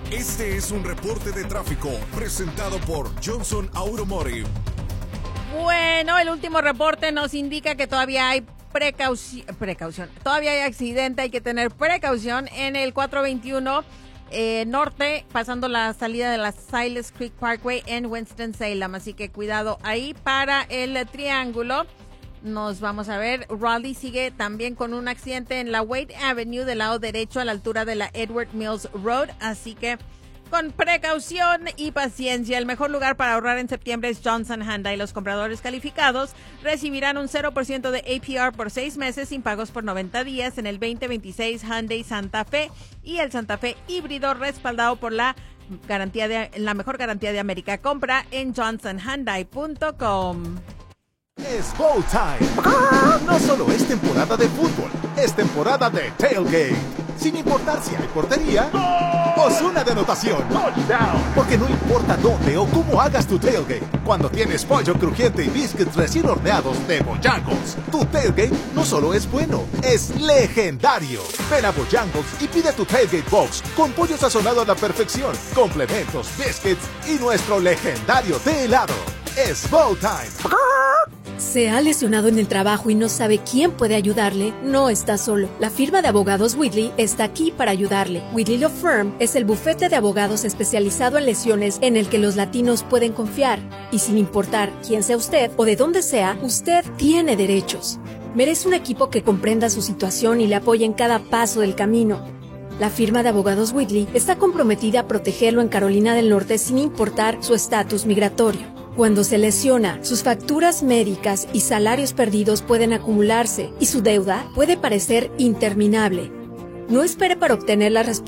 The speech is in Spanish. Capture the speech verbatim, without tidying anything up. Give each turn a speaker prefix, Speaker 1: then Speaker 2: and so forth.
Speaker 1: Este es un reporte de tráfico presentado por Johnson Automotive.
Speaker 2: Bueno, el último reporte nos indica que todavía hay precaución, precaución. Todavía hay accidente, hay que tener precaución en el cuatrocientos veintiuno eh, norte, pasando la salida de la Silas Creek Parkway en Winston-Salem. Así que cuidado ahí para el triángulo. Nos vamos a ver, Raleigh sigue también con un accidente en la Wade Avenue del lado derecho a la altura de la Edward Mills Road, así que con precaución y paciencia. El mejor lugar para ahorrar en septiembre es Johnson Hyundai. Los compradores calificados recibirán un cero por ciento de A P R por seis meses sin pagos por noventa días en el veinte veintiséis Hyundai Santa Fe y el Santa Fe híbrido respaldado por la garantía de la mejor garantía de América. Compra en johnson hyundai punto com.
Speaker 3: Es Bowl Time. No solo es temporada de fútbol, es temporada de tailgate. Sin importar si hay portería o zona de anotación. Porque no importa dónde o cómo hagas tu tailgate, cuando tienes pollo crujiente y biscuits recién horneados de Bojangles, tu tailgate no solo es bueno, es legendario. Ven a Bojangles y pide tu tailgate box con pollo sazonado a la perfección, complementos, biscuits y nuestro legendario de helado. Es Bowl Time.
Speaker 4: ¿Se ha lesionado en el trabajo y no sabe quién puede ayudarle? No está solo. La firma de abogados Whitley está aquí para ayudarle. Whitley Law Firm es el bufete de abogados especializado en lesiones en el que los latinos pueden confiar. Y sin importar quién sea usted o de dónde sea, usted tiene derechos. Merece un equipo que comprenda su situación y le apoye en cada paso del camino. La firma de abogados Whitley está comprometida a protegerlo en Carolina del Norte sin importar su estatus migratorio. Cuando se lesiona, sus facturas médicas y salarios perdidos pueden acumularse y su deuda puede parecer interminable. No espere para obtener las respuestas